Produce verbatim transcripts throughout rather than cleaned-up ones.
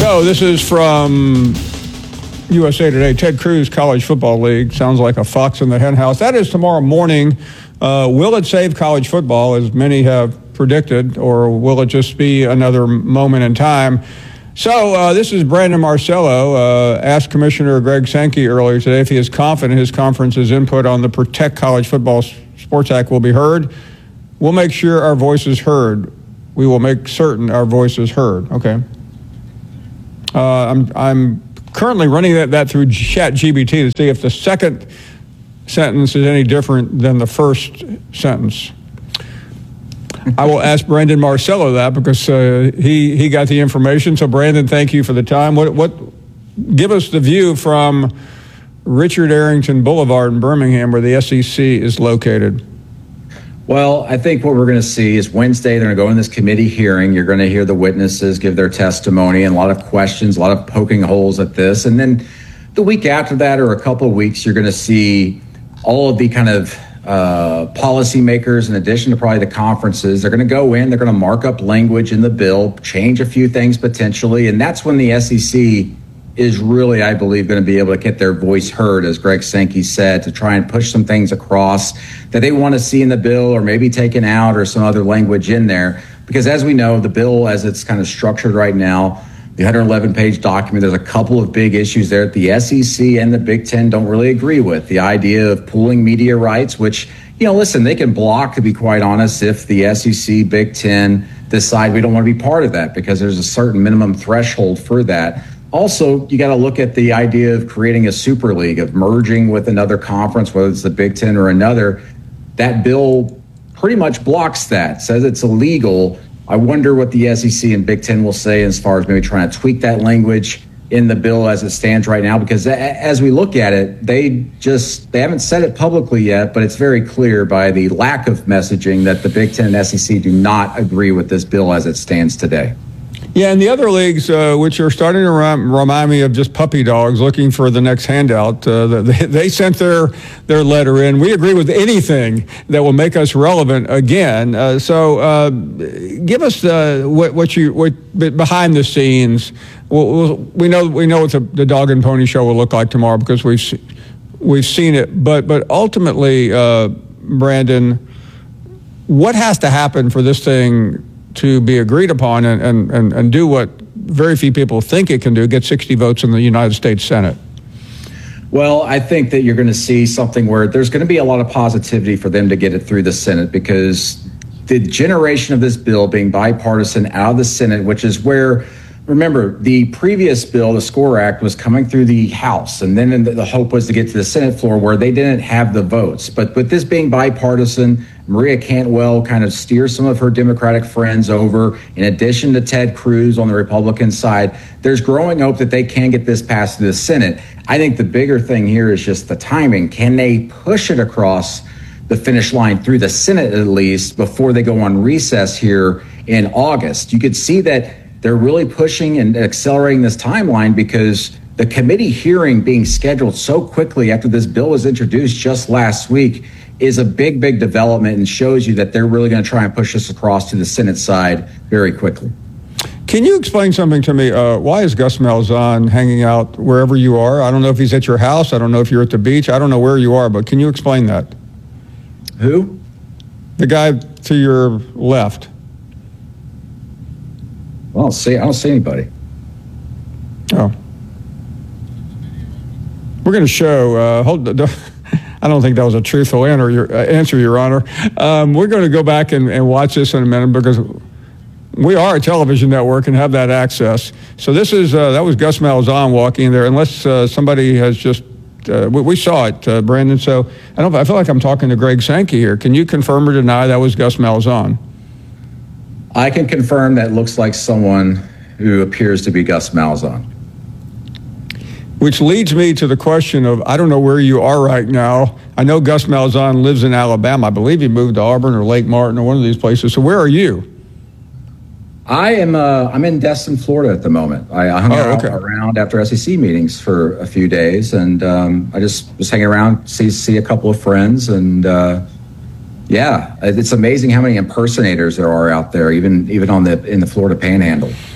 So this is from U S A Today. Ted Cruz College Football League. Sounds like a fox in the hen house. That is tomorrow morning. Uh, will it save college football, as many have predicted, or will it just be another moment in time? So uh, this is Brandon Marcello. Uh, asked Commissioner Greg Sankey earlier today if he is confident his conference's input on the Protect College Football Sports Act will be heard. We'll make sure our voice is heard. We will make certain our voice is heard. Okay. Uh, I'm I'm currently running that, that through Chat G P T to see if the second sentence is any different than the first sentence. I will ask Brandon Marcello that because uh, he he got the information. So Brandon, thank you for the time. What what? Give us the view from Richard Arrington Boulevard in Birmingham, where the S E C is located. Well, I think what we're going to see is Wednesday, they're going to go in this committee hearing. You're going to hear the witnesses give their testimony and a lot of questions, a lot of poking holes at this. And then the week after that, or a couple of weeks, you're going to see all of the kind of uh, policymakers, in addition to probably the conferences. They're going to go in, they're going to mark up language in the bill, change a few things potentially. And that's when the S E C is really, I believe, going to be able to get their voice heard, as Greg Sankey said, to try and push some things across that they want to see in the bill, or maybe taken out, or some other language in there. Because as we know, the bill, as it's kind of structured right now, the one hundred eleven page document, there's a couple of big issues there that the S E C and the Big Ten don't really agree with. The idea of pooling media rights, which, you know, listen, they can block, to be quite honest, if the S E C, Big Ten decide we don't want to be part of that, because there's a certain minimum threshold for that. Also, you got to look at the idea of creating a super league, of merging with another conference, whether it's the Big Ten or another. That bill pretty much blocks that, says it's illegal. I wonder what the S E C and Big Ten will say as far as maybe trying to tweak that language in the bill as it stands right now, because as we look at it, they just, they haven't said it publicly yet, but it's very clear by the lack of messaging that the Big Ten and S E C do not agree with this bill as it stands today. Yeah, and the other leagues, uh, which are starting to rem- remind me of just puppy dogs looking for the next handout, uh, they, they sent their their letter in. We agree with anything that will make us relevant again. Uh, so uh, give us uh, what, what you what behind the scenes. We'll, we'll, we know we know what the, the dog and pony show will look like tomorrow, because we've se- we've seen it. But but ultimately, uh, Brandon, what has to happen for this thing to be agreed upon and, and, and, and do what very few people think it can do, get sixty votes in the United States Senate? Well, I think that you're going to see something where there's going to be a lot of positivity for them to get it through the Senate, because the generation of this bill being bipartisan out of the Senate, which is where, remember, the previous bill, the SCORE Act, was coming through the House, and then the hope was to get to the Senate floor where they didn't have the votes. But with this being bipartisan, Maria Cantwell kind of steers some of her Democratic friends over, in addition to Ted Cruz on the Republican side. There's growing hope that they can get this passed through the Senate. I think the bigger thing here is just the timing. Can they push it across the finish line through the Senate, at least, before they go on recess here in August? You could see that they're really pushing and accelerating this timeline, because the committee hearing being scheduled so quickly after this bill was introduced just last week is a big, big development, and shows you that they're really going to try and push this across to the Senate side very quickly. Can you explain something to me? Uh, why is Gus Malzahn hanging out wherever you are? I don't know if he's at your house. I don't know if you're at the beach. I don't know where you are, but can you explain that? Who? The guy to your left. Well, I don't see, I don't see anybody. Oh. We're going to show, uh, hold, I don't think that was a truthful answer, Your, uh, answer, Your Honor. Um, we're going to go back and, and watch this in a minute, because we are a television network and have that access. So this is, uh, that was Gus Malzahn walking there, unless uh, somebody has just, uh, we, we saw it, uh, Brandon. So I don't, I feel like I'm talking to Greg Sankey here. Can you confirm or deny that was Gus Malzahn? I can confirm that looks like someone who appears to be Gus Malzahn. Which leads me to the question of, I don't know where you are right now. I know Gus Malzahn lives in Alabama. I believe he moved to Auburn or Lake Martin or one of these places. So where are you? I am uh, I'm in Destin, Florida at the moment. I, I hung oh, out okay. around after S E C meetings for a few days, and um, I just was hanging around, see see a couple of friends, and uh, yeah, it's amazing how many impersonators there are out there, even even on the in the Florida Panhandle.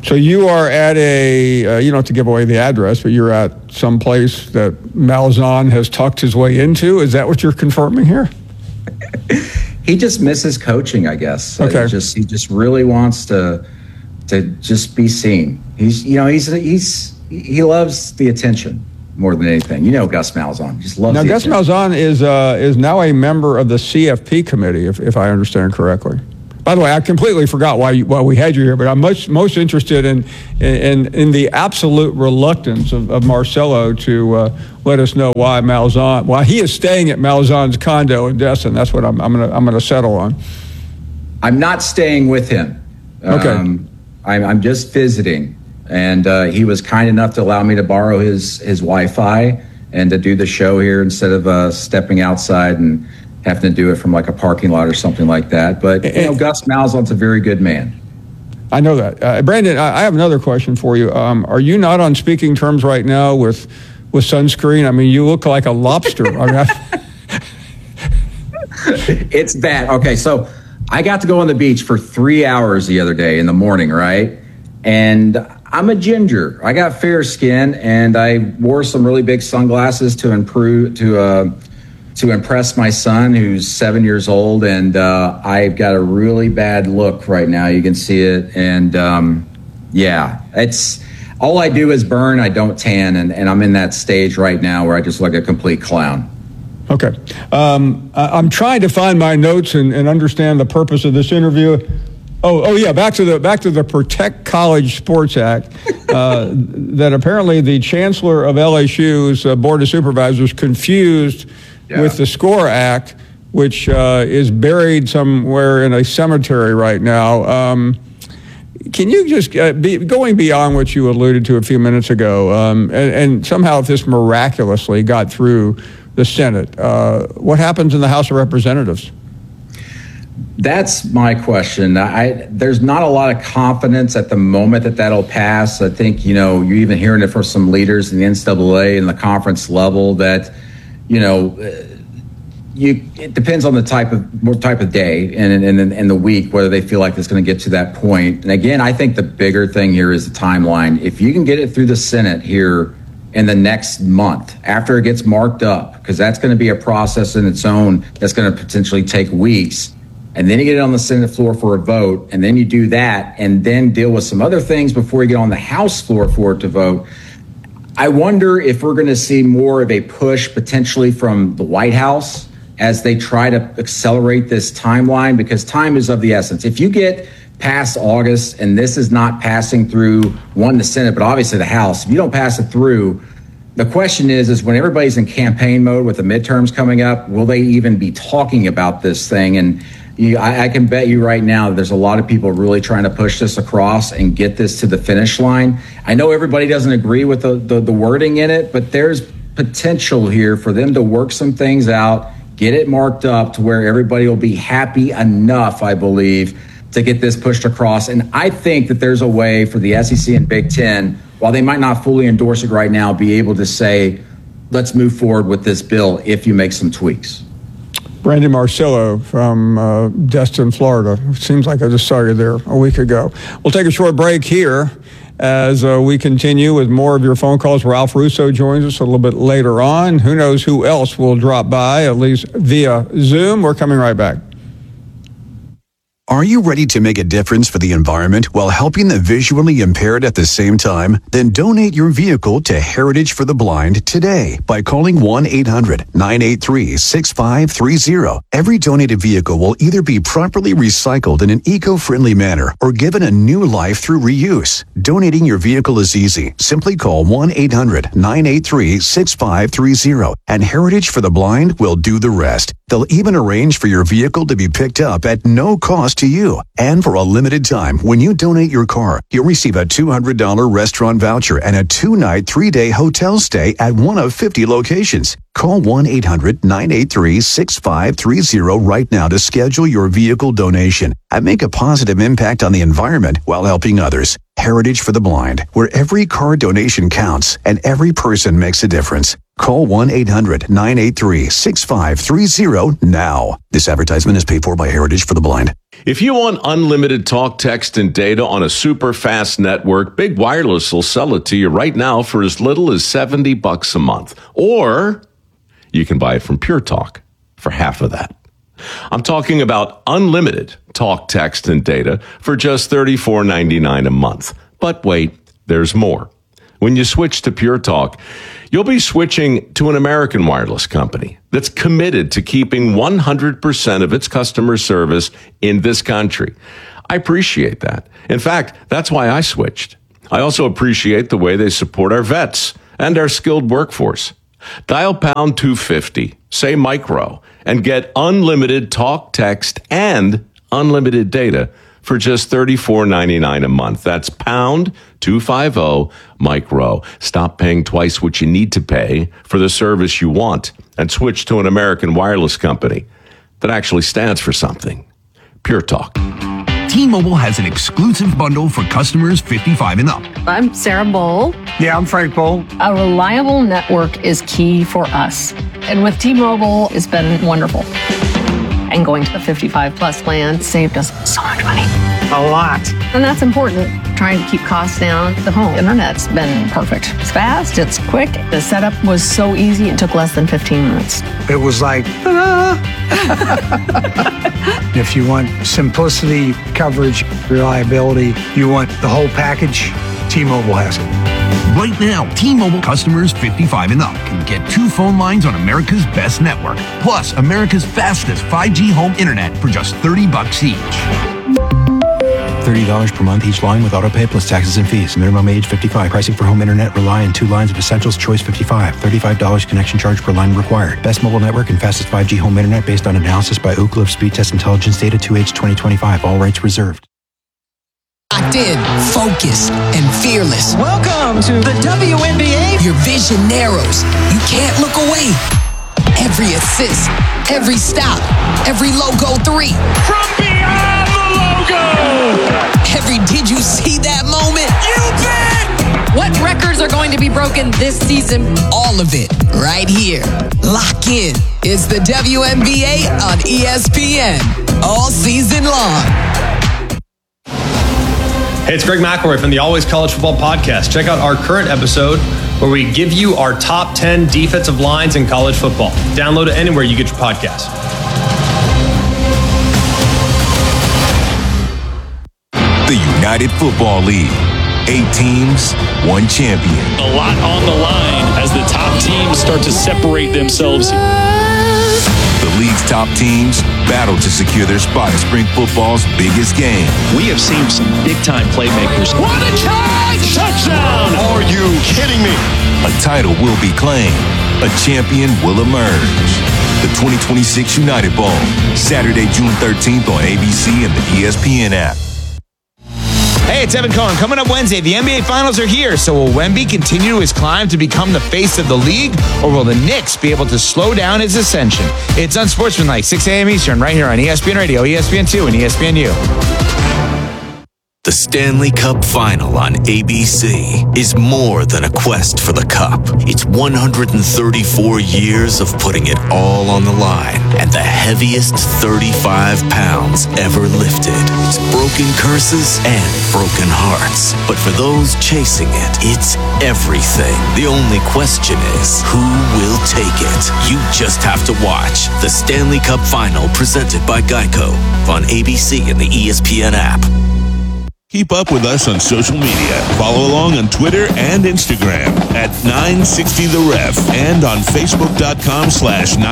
So you are at a, uh, you don't have to give away the address, but you're at some place that Malzahn has tucked his way into. Is that what you're confirming here? He just misses coaching, I guess. Okay. He just he just really wants to to just be seen. He's you know he's he's he loves the attention more than anything. You know, Gus Malzahn just loves. Now, the Gus attention. Malzahn is uh, is now a member of the C F P committee, if if I understand correctly. By the way, I completely forgot why you, why we had you here, but I'm most most interested in in in the absolute reluctance of, of Marcelo to uh, let us know why Malzahn why he is staying at Malzahn's condo in Destin. That's what I'm I'm gonna I'm gonna settle on. I'm not staying with him. Okay. Um, I'm I'm just visiting, and uh, he was kind enough to allow me to borrow his his Wi-Fi and to do the show here instead of uh, stepping outside and having to do it from like a parking lot or something like that. But, you know, Gus Malzahn's a very good man. I know that. Uh, Brandon, I, I have another question for you. Um, are you not on speaking terms right now with with sunscreen? I mean, you look like a lobster. I mean, I, It's bad. Okay, so I got to go on the beach for three hours the other day in the morning, right? And I'm a ginger. I got fair skin, and I wore some really big sunglasses to improve to uh, to impress my son, who's seven years old, and uh, I've got a really bad look right now. You can see it, and um, yeah, it's all I do is burn. I don't tan, and, and I'm in that stage right now where I just look a complete clown. Okay. Um, I, I'm trying to find my notes and, and understand the purpose of this interview. Oh, oh yeah. Back to the back to the Protect College Sports Act. Uh, that apparently the chancellor of L S U's uh, board of supervisors confused yeah. with the SCORE Act, which uh, is buried somewhere in a cemetery right now. Um, Can you just, uh, be, going beyond what you alluded to a few minutes ago, um, and, and somehow if this miraculously got through the Senate, uh, what happens in the House of Representatives? That's my question. I, there's not a lot of confidence at the moment that that'll pass. I think, you know, you're even hearing it from some leaders in the N C double A and the conference level that, you know, You, it depends on the type of what type of day and and and the week whether they feel like it's going to get to that point. And again, I think the bigger thing here is the timeline. If you can get it through the Senate here in the next month after it gets marked up, because that's going to be a process in its own that's going to potentially take weeks, and then you get it on the Senate floor for a vote, and then you do that, and then deal with some other things before you get on the House floor for it to vote. I wonder if we're going to see more of a push potentially from the White House as they try to accelerate this timeline, because time is of the essence. If you get past August and this is not passing through, one, the Senate, but obviously the House, if you don't pass it through, the question is, is when everybody's in campaign mode with the midterms coming up, will they even be talking about this thing? And you, I, I can bet you right now that there's a lot of people really trying to push this across and get this to the finish line. I know everybody doesn't agree with the, the, the wording in it, but there's potential here for them to work some things out, get it marked up to where everybody will be happy enough, I believe, to get this pushed across. And I think that there's a way for the S E C and Big Ten, while they might not fully endorse it right now, be able to say, let's move forward with this bill if you make some tweaks. Brandon Marcello from uh, Destin, Florida. Seems like I just saw you there a week ago. We'll take a short break here as uh, we continue with more of your phone calls. Ralph Russo joins us a little bit later on. Who knows who else will drop by, at least via Zoom. We're coming right back. Are you ready to make a difference for the environment while helping the visually impaired at the same time? Then donate your vehicle to Heritage for the Blind today by calling one eight hundred nine eight three six five three zero. Every donated vehicle will either be properly recycled in an eco-friendly manner or given a new life through reuse. Donating your vehicle is easy. Simply call one eight hundred nine eight three six five three zero and Heritage for the Blind will do the rest. They'll even arrange for your vehicle to be picked up at no cost to you. And for a limited time, when you donate your car, you'll receive a two hundred dollars restaurant voucher and a two-night, three-day hotel stay at one of fifty locations. Call one eight hundred nine eight three six five three zero right now to schedule your vehicle donation and make a positive impact on the environment while helping others. Heritage for the Blind, where every car donation counts and every person makes a difference. Call one eight hundred nine eight three six five three zero now. This advertisement is paid for by Heritage for the Blind. If you want unlimited talk, text, and data on a super fast network, Big Wireless will sell it to you right now for as little as seventy bucks a month. Or you can buy it from Pure Talk for half of that. I'm talking about unlimited talk, text, and data for just thirty-four ninety-nine a month. But wait, there's more. When you switch to Pure Talk, you'll be switching to an American wireless company that's committed to keeping one hundred percent of its customer service in this country. I appreciate that. In fact, that's why I switched. I also appreciate the way they support our vets and our skilled workforce. Dial pound two fifty, say micro, and get unlimited talk, text, and unlimited data for just thirty-four ninety-nine a month. That's pound two fifty micro. Stop paying twice what you need to pay for the service you want and switch to an American wireless company that actually stands for something. Pure Talk. T-Mobile has an exclusive bundle for customers fifty-five and up. I'm Sarah Bowl. Yeah, I'm Frank Bowl. A reliable network is key for us. And with T-Mobile, it's been wonderful. And going to the fifty-five plus plan saved us so much money. A lot. And that's important. Trying to keep costs down. The home internet's been perfect. It's fast, it's quick. The setup was so easy, it took less than fifteen minutes. It was like, ah. If you want simplicity, coverage, reliability, you want the whole package, T-Mobile has it. Right now, T-Mobile customers fifty-five and up can get two phone lines on America's best network, plus America's fastest five G home internet for just thirty bucks each. thirty dollars per month each line with autopay plus taxes and fees. Minimum age fifty-five. Pricing for home internet rely on two lines of Essentials Choice fifty-five. thirty-five dollars connection charge per line required. Best mobile network and fastest five G home internet based on analysis by Ookla of Speed Test Intelligence Data two H twenty twenty-five. All rights reserved. Locked in, focused, and fearless. Welcome to the W N B A. Your vision narrows. You can't look away. Every assist, every stop, every logo three. From beyond the logo. Every did you see that moment? You bet. What records are going to be broken this season? All of it right here. Lock in. It's the W N B A on E S P N all season long. Hey, it's Greg McElroy from the Always College Football Podcast. Check out our current episode where we give you our top ten defensive lines in college football. Download it anywhere you get your podcast. The United Football League. Eight teams, one champion. A lot on the line as the top teams start to separate themselves. The league's top teams battle to secure their spot at spring football's biggest game. We have seen some big-time playmakers. What a catch! Touchdown! Are you kidding me? A title will be claimed. A champion will emerge. The twenty twenty-six United Bowl, Saturday, June thirteenth on A B C and the E S P N app. Hey, it's Evan Cohen. Coming up Wednesday, the N B A Finals are here. So will Wemby continue his climb to become the face of the league, or will the Knicks be able to slow down his ascension? It's Unsportsmanlike, six a.m. Eastern, right here on E S P N Radio, E S P N two, and E S P N U. The Stanley Cup Final on A B C is more than a quest for the cup. It's one hundred thirty-four years of putting it all on the line and the heaviest thirty-five pounds ever lifted. It's broken curses and broken hearts. But for those chasing it, it's everything. The only question is, who will take it? You just have to watch the Stanley Cup Final presented by Geico on A B C and the E S P N app. Keep up with us on social media. Follow along on Twitter and Instagram at nine sixty The Ref and on Facebook.com slash